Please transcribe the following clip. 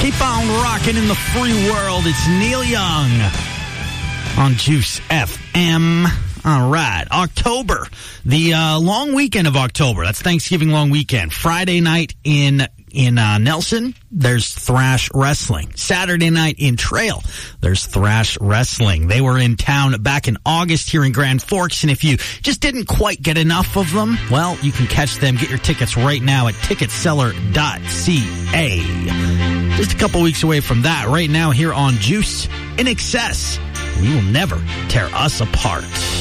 Keep on rocking in the free world. It's Neil Young on Juice FM. All right, October, the long weekend of October. That's Thanksgiving long weekend. Friday night in Nelson, there's Thrash Wrestling. Saturday night in Trail, there's Thrash Wrestling. They were in town back in August here in Grand Forks, and if you just didn't quite get enough of them, well, you can catch them. Get your tickets right now at ticketseller.ca. Just a couple weeks away from that. Right now here on Juice, In Excess. We will never tear us apart.